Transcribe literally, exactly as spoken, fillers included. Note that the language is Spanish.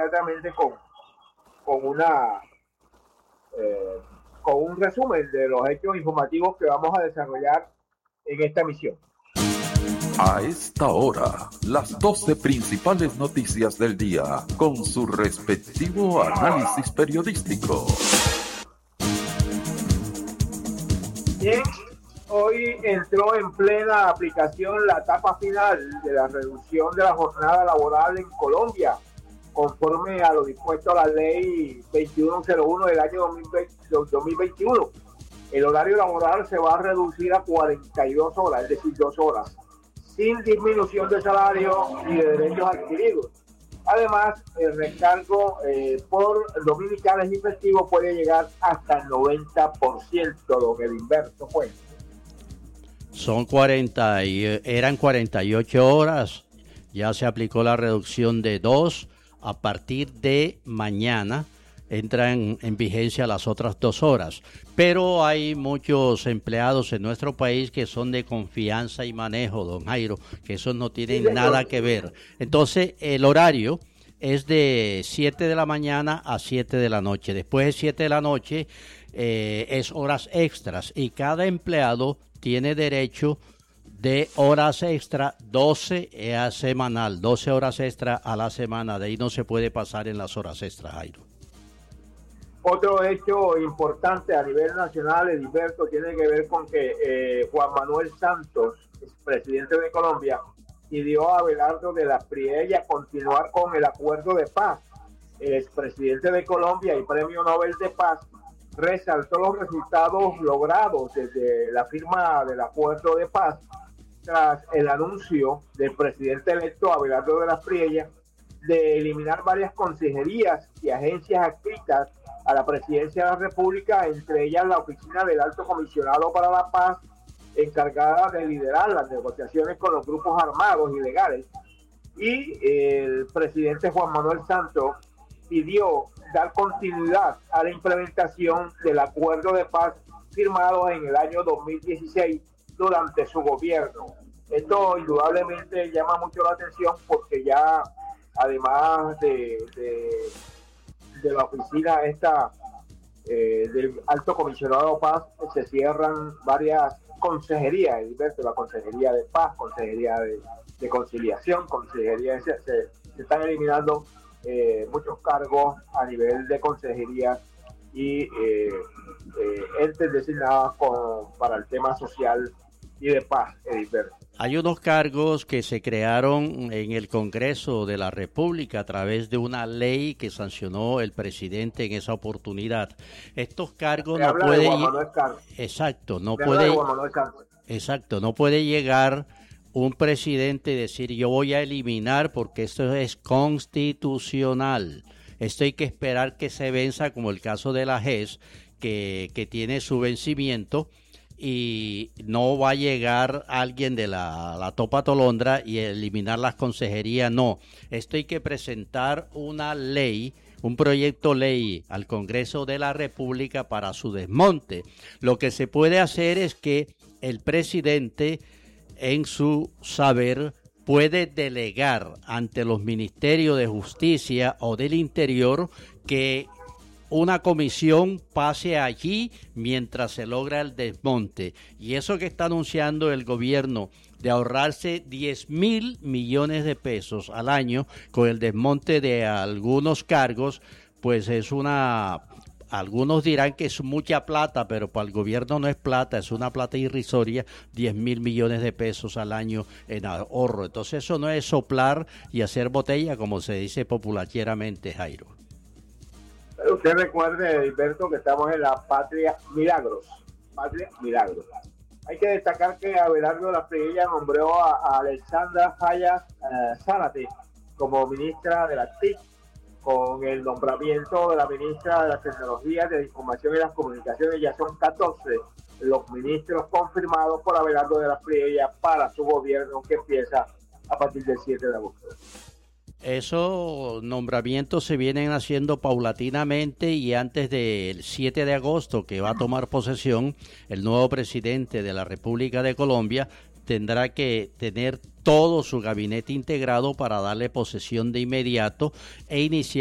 inmediatamente con, con una eh, con un resumen de los hechos informativos que vamos a desarrollar en esta emisión. A esta hora, las doce principales noticias del día, con su respectivo análisis periodístico. Bien, hoy entró en plena aplicación la etapa final de la reducción de la jornada laboral en Colombia, conforme a lo dispuesto a la ley veintiuno cero uno del año dos mil veintiuno. El horario laboral se va a reducir a cuarenta y dos horas, es decir, dos horas, sin disminución de salario y de derechos adquiridos. Además, el recargo eh, por dominicales y festivos puede llegar hasta el noventa por ciento, don Edilberto Fuentes. Son cuarenta, y, eran cuarenta y ocho horas, ya se aplicó la reducción de dos, a partir de mañana entran en vigencia las otras dos horas, pero hay muchos empleados en nuestro país que son de confianza y manejo, don Jairo, que eso no tiene sí, nada que ver. Entonces, el horario es de siete de la mañana a siete de la noche. Después de siete de la noche eh, es horas extras y cada empleado tiene derecho de horas extra, doce a semanal, doce horas extra a la semana. De ahí no se puede pasar en las horas extras, Jairo. Otro hecho importante a nivel nacional, Edilberto, tiene que ver con que eh, Juan Manuel Santos, presidente de Colombia, pidió a Abelardo de la Priella continuar con el acuerdo de paz. El expresidente de Colombia y Premio Nobel de Paz resaltó los resultados logrados desde la firma del acuerdo de paz tras el anuncio del presidente electo Abelardo de la Priella de eliminar varias consejerías y agencias adscritas a la presidencia de la República, entre ellas la oficina del Alto Comisionado para la Paz, encargada de liderar las negociaciones con los grupos armados ilegales. Y el presidente Juan Manuel Santos pidió dar continuidad a la implementación del acuerdo de paz firmado en el año dos mil dieciséis durante su gobierno. Esto indudablemente llama mucho la atención porque ya, además de, de, de la oficina esta eh, del Alto Comisionado de Paz, se cierran varias consejerías, Edilberto, la Consejería de Paz, Consejería de, de Conciliación, Consejería de, se, se están eliminando eh, muchos cargos a nivel de consejería y eh, eh, entes designados con, para el tema social y de paz, Edilberto. Hay unos cargos que se crearon en el Congreso de la República a través de una ley que sancionó el presidente en esa oportunidad. Estos cargos no pueden, exacto, no puede, exacto, no puede llegar un presidente y decir yo voy a eliminar porque esto es constitucional. Esto hay que esperar que se venza, como el caso de la G E S, que, que tiene su vencimiento. Y no va a llegar alguien de la, la Topa Tolondra y eliminar las consejerías, no. Esto hay que presentar una ley, un proyecto ley al Congreso de la República para su desmonte. Lo que se puede hacer es que el presidente, en su saber, puede delegar ante los ministerios de Justicia o del Interior que una comisión pase allí mientras se logra el desmonte. Y eso que está anunciando el gobierno de ahorrarse diez mil millones de pesos al año con el desmonte de algunos cargos, pues es una... Algunos dirán que es mucha plata, pero para el gobierno no es plata, es una plata irrisoria, diez mil millones de pesos al año en ahorro. Entonces eso no es soplar y hacer botella, como se dice popularmente, Jairo. Usted recuerde, Edilberto, que estamos en la patria milagros, patria milagros. Hay que destacar que Abelardo de la Priella nombró a, a Alexandra Hayas uh, Zárate como ministra de la T I C, con el nombramiento de la ministra de las Tecnologías de la Información y las Comunicaciones. Ya son catorce los ministros confirmados por Abelardo de la Priella para su gobierno, que empieza a partir del siete de agosto. Esos nombramientos se vienen haciendo paulatinamente y antes del siete de agosto, que va a tomar posesión el nuevo presidente de la República de Colombia, tendrá que tener todo su gabinete integrado para darle posesión de inmediato e iniciar